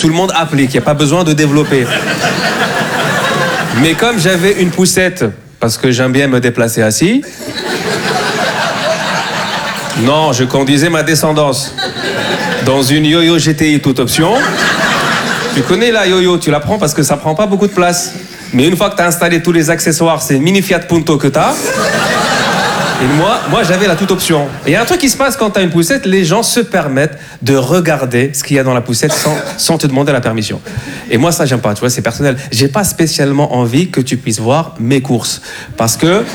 tout le monde applique, il n'y a pas besoin de développer. Mais comme j'avais une poussette, parce que j'aime bien me déplacer assis, non, je conduisais ma descendance dans une Yo-Yo GTI toute option. Tu connais la Yo-Yo, tu la prends parce que ça prend pas beaucoup de place. Mais une fois que tu as installé tous les accessoires, c'est une mini Fiat Punto que tu as. Et moi j'avais la toute option. Et il y a un truc qui se passe quand tu as une poussette, les gens se permettent de regarder ce qu'il y a dans la poussette sans te demander la permission. Et moi, ça, j'aime pas, tu vois, c'est personnel. J'ai pas spécialement envie que tu puisses voir mes courses. Parce que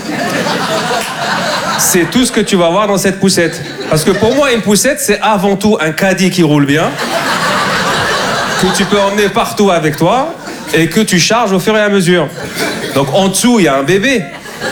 c'est tout ce que tu vas voir dans cette poussette. Parce que pour moi, une poussette, c'est avant tout un caddie qui roule bien, que tu peux emmener partout avec toi, et que tu charges au fur et à mesure. Donc en dessous, il y a un bébé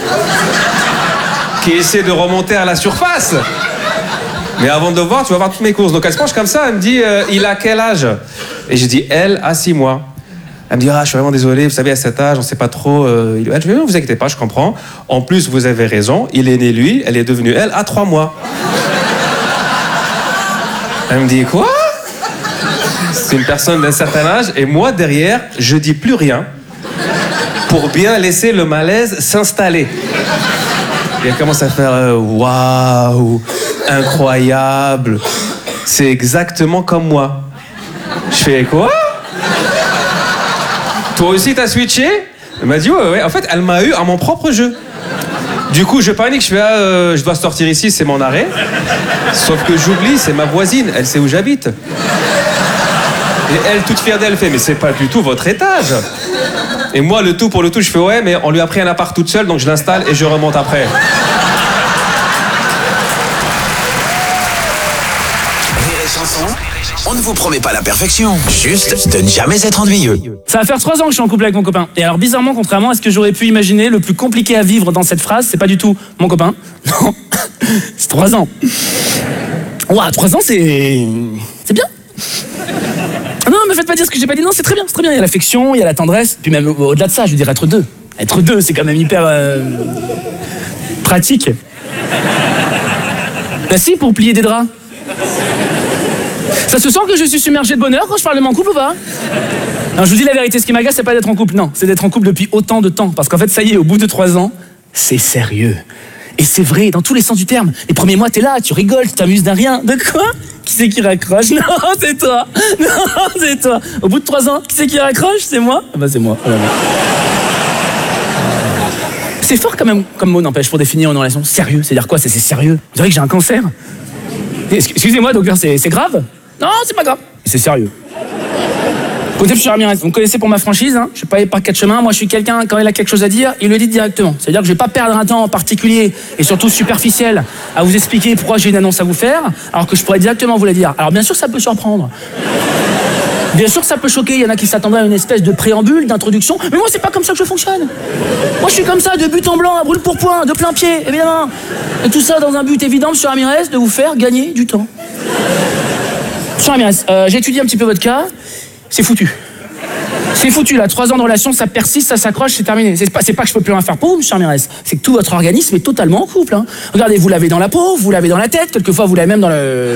qui essaie de remonter à la surface. Mais avant de le voir, tu vas voir toutes mes courses. Donc elle se penche comme ça, elle me dit il a quel âge? Et je dis elle a 6 mois. Elle me dit je suis vraiment désolé, vous savez à cet âge on sait pas trop. Je dis non, vous inquiétez pas, je comprends. En plus vous avez raison, il est né lui, elle est devenue elle à 3 mois. Elle me dit quoi? C'est une personne d'un certain âge et moi derrière je dis plus rien pour bien laisser le malaise s'installer. Et elle commence à faire waouh, incroyable, c'est exactement comme moi. Je fais quoi? Toi aussi t'as switché? Elle m'a dit ouais. En fait elle m'a eu à mon propre jeu. Du coup je panique, je fais je dois sortir ici, c'est mon arrêt. Sauf que j'oublie, c'est ma voisine, elle sait où j'habite. Et elle toute fière d'elle fait mais c'est pas du tout votre étage. Et moi le tout pour le tout je fais ouais mais on lui a pris un appart toute seule donc je l'installe et je remonte après. On ne vous promet pas la perfection, juste de ne jamais être ennuyeux. Ça va faire 3 ans que je suis en couple avec mon copain. Et alors bizarrement, contrairement à ce que j'aurais pu imaginer, le plus compliqué à vivre dans cette phrase, c'est pas du tout mon copain. Non, c'est 3 ans. Ouah, 3 ans c'est bien. Non, me faites pas dire ce que j'ai pas dit. Non, c'est très bien, c'est très bien. Il y a l'affection, il y a la tendresse. Puis même au-delà de ça, je veux dire être deux. Être deux, c'est quand même hyper pratique. Bah si, pour plier des draps. Ça se sent que je suis submergé de bonheur quand je parle de mon couple ou pas? Non, je vous dis la vérité, ce qui m'agace, c'est pas d'être en couple, non. C'est d'être en couple depuis autant de temps. Parce qu'en fait, ça y est, au bout de 3 ans, c'est sérieux. Et c'est vrai, dans tous les sens du terme. Les premiers mois, t'es là, tu rigoles, tu t'amuses d'un rien. De quoi? Qui c'est qui raccroche? Non, c'est toi. Non, c'est toi. Au bout de 3 ans, qui c'est qui raccroche? C'est moi? Ah bah c'est moi. Ah bah. C'est fort quand même comme mot, n'empêche, pour définir une relation. Sérieux, c'est-à-dire quoi? C'est sérieux. Vous dirait que j'ai un cancer. Excusez-moi, docteur, c'est grave? Non, c'est pas grave. C'est sérieux. Côté M. Ramirez, vous me connaissez pour ma franchise, hein. Je suis pas par 4 chemins. Moi, je suis quelqu'un, quand il a quelque chose à dire, il le dit directement. C'est-à-dire que je vais pas perdre un temps en particulier, et surtout superficiel, à vous expliquer pourquoi j'ai une annonce à vous faire, alors que je pourrais directement vous la dire. Alors bien sûr, ça peut surprendre. Bien sûr, ça peut choquer. Il y en a qui s'attendraient à une espèce de préambule, d'introduction. Mais moi, c'est pas comme ça que je fonctionne. Moi, je suis comme ça, de but en blanc, à brûle pour point, de plein pied, évidemment. Et tout ça dans un but évident, M. Ramirez, de vous faire gagner du temps. M. Ramirez, j'ai étudié un petit peu votre cas. C'est foutu. C'est foutu, là. 3 ans de relation, ça persiste, ça s'accroche, c'est terminé. C'est pas que je peux plus rien faire pour vous, M. Ramirez. C'est que tout votre organisme est totalement en couple. Hein. Regardez, vous l'avez dans la peau, vous l'avez dans la tête, quelquefois vous l'avez même dans le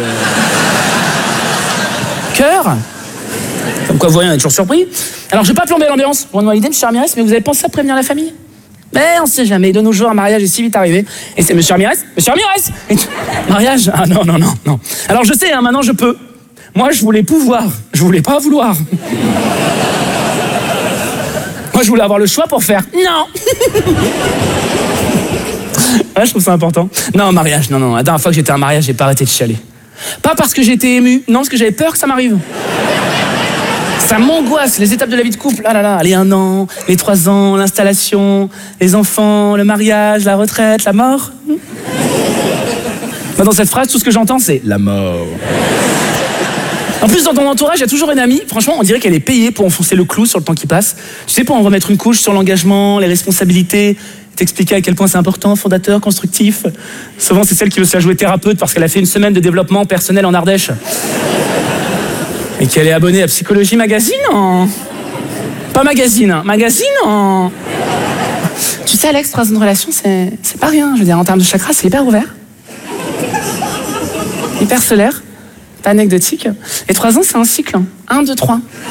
cœur. Comme quoi, vous voyez, on est toujours surpris. Alors, je vais pas plomber l'ambiance, loin de moi l'idée, M. Ramirez, mais vous avez pensé à prévenir la famille? Mais on sait jamais, de nos jours, un mariage est si vite arrivé. Et c'est M. Ramirez? M. Ramirez! Mariage? Ah non. Alors, je sais, hein, maintenant, je peux. Moi, je voulais pouvoir. Je voulais pas vouloir. Moi, je voulais avoir le choix pour faire. Non! Ouais, je trouve ça important. Non, mariage, non. La dernière fois que j'étais à un mariage, j'ai pas arrêté de chialer. Pas parce que j'étais ému, non, parce que j'avais peur que ça m'arrive. Ça m'angoisse, les étapes de la vie de couple. Ah là là, les 1 an, les 3 ans, l'installation, les enfants, le mariage, la retraite, la mort. Dans cette phrase, tout ce que j'entends, c'est la mort. En plus, dans ton entourage, il y a toujours une amie, franchement, on dirait qu'elle est payée pour enfoncer le clou sur le temps qui passe. Tu sais, pour en remettre une couche sur l'engagement, les responsabilités, t'expliquer à quel point c'est important, fondateur, constructif. Souvent, c'est celle qui veut se la jouer thérapeute parce qu'elle a fait une semaine de développement personnel en Ardèche. Et qu'elle est abonnée à Psychologie Magazine en... Pas magazine, hein. Magazine en... Tu sais, Alex, 3 ans de relation, c'est pas rien. Je veux dire, en termes de chakra, c'est hyper ouvert. Hyper solaire. Pas anecdotique. Et 3 ans, c'est un cycle. 1, 2, 3.